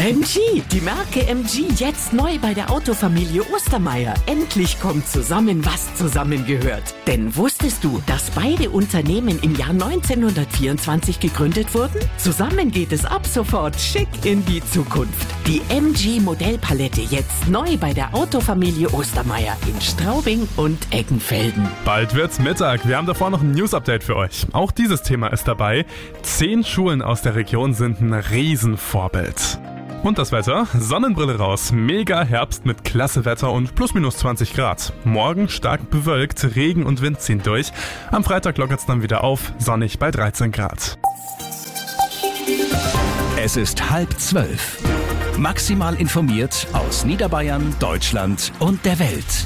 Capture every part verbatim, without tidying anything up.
M G, die Marke M G jetzt neu bei der Autofamilie Ostermeier. Endlich kommt zusammen, was zusammengehört. Denn wusstest du, dass beide Unternehmen im Jahr neunzehnhundertvierundzwanzig gegründet wurden? Zusammen geht es ab sofort schick in die Zukunft. Die M G Modellpalette jetzt neu bei der Autofamilie Ostermeier in Straubing und Eggenfelden. Bald wird's Mittag. Wir haben davor noch ein News-Update für euch. Auch dieses Thema ist dabei. Zehn Schulen aus der Region sind ein Riesenvorbild. Und das Wetter? Sonnenbrille raus. Mega Herbst mit klasse Wetter und plus minus zwanzig Grad. Morgen stark bewölkt, Regen und Wind ziehen durch. Am Freitag lockert's dann wieder auf, sonnig bei dreizehn Grad. Es ist halb zwölf. Maximal informiert aus Niederbayern, Deutschland und der Welt.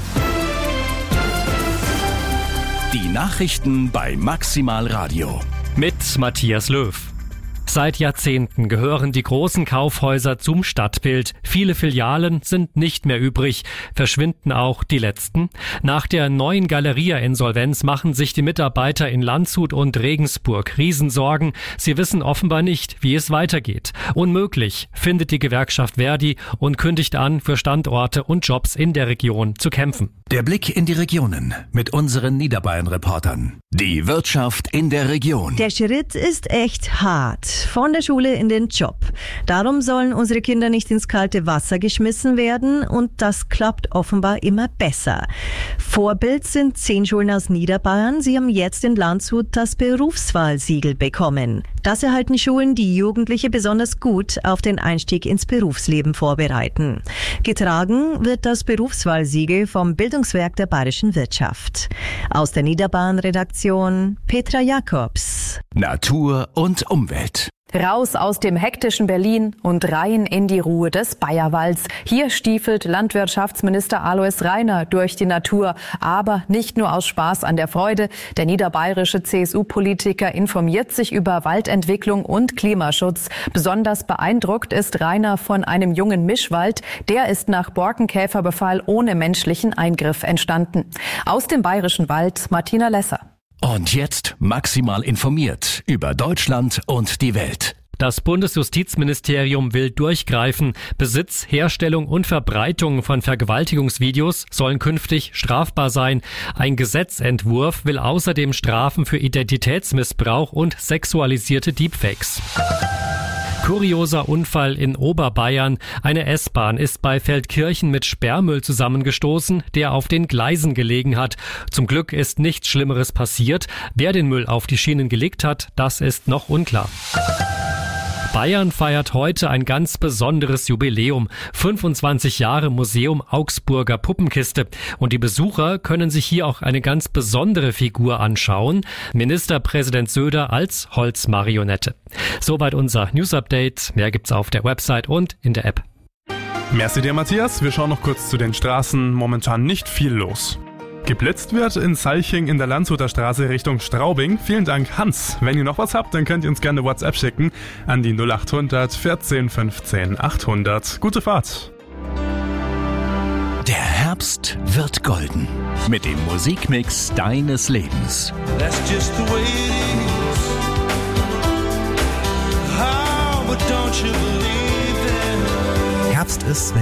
Die Nachrichten bei Maximal Radio. Mit Matthias Löw. Seit Jahrzehnten gehören die großen Kaufhäuser zum Stadtbild. Viele Filialen sind nicht mehr übrig. Verschwinden auch die letzten? Nach der neuen Galeria-Insolvenz machen sich die Mitarbeiter in Landshut und Regensburg Riesensorgen. Sie wissen offenbar nicht, wie es weitergeht. Unmöglich, findet die Gewerkschaft Verdi und kündigt an, für Standorte und Jobs in der Region zu kämpfen. Der Blick in die Regionen mit unseren Niederbayern-Reportern. Die Wirtschaft in der Region. Der Schritt ist echt hart. Von der Schule in den Job. Darum sollen unsere Kinder nicht ins kalte Wasser geschmissen werden und das klappt offenbar immer besser. Vorbild sind zehn Schulen aus Niederbayern. Sie haben jetzt in Landshut das Berufswahlsiegel bekommen. Das erhalten Schulen, die Jugendliche besonders gut auf den Einstieg ins Berufsleben vorbereiten. Getragen wird das Berufswahlsiegel vom Bildungswerk der Bayerischen Wirtschaft. Aus der Niederbayern-Redaktion Petra Jakobs. Natur und Umwelt. Raus aus dem hektischen Berlin und rein in die Ruhe des Bayerwalds. Hier stiefelt Landwirtschaftsminister Alois Rainer durch die Natur. Aber nicht nur aus Spaß an der Freude. Der niederbayerische C S U-Politiker informiert sich über Waldentwicklung und Klimaschutz. Besonders beeindruckt ist Rainer von einem jungen Mischwald. Der ist nach Borkenkäferbefall ohne menschlichen Eingriff entstanden. Aus dem bayerischen Wald Martina Lesser. Und jetzt maximal informiert über Deutschland und die Welt. Das Bundesjustizministerium will durchgreifen. Besitz, Herstellung und Verbreitung von Vergewaltigungsvideos sollen künftig strafbar sein. Ein Gesetzentwurf will außerdem Strafen für Identitätsmissbrauch und sexualisierte Deepfakes. Kurioser Unfall in Oberbayern. Eine S-Bahn ist bei Feldkirchen mit Sperrmüll zusammengestoßen, der auf den Gleisen gelegen hat. Zum Glück ist nichts Schlimmeres passiert. Wer den Müll auf die Schienen gelegt hat, das ist noch unklar. Bayern feiert heute ein ganz besonderes Jubiläum. fünfundzwanzig Jahre Museum Augsburger Puppenkiste. Und die Besucher können sich hier auch eine ganz besondere Figur anschauen. Ministerpräsident Söder als Holzmarionette. Soweit unser News-Update. Mehr gibt's auf der Website und in der App. Merci dir, Matthias. Wir schauen noch kurz zu den Straßen. Momentan nicht viel los. Geblitzt wird in Salching in der Landshuter Straße Richtung Straubing. Vielen Dank, Hans. Wenn ihr noch was habt, dann könnt ihr uns gerne WhatsApp schicken an die null acht hundert vierzehn fünfzehn achthundert. Gute Fahrt. Der Herbst wird golden mit dem Musikmix deines Lebens. That's just the way it is. How, but don't you believe it? Herbst ist,